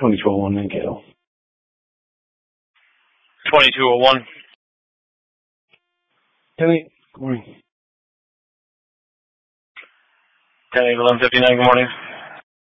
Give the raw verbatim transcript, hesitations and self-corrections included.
twenty-two oh one Mankato. twenty-two oh one. ten eight, good morning. ten eight eleven fifty-nine, good morning.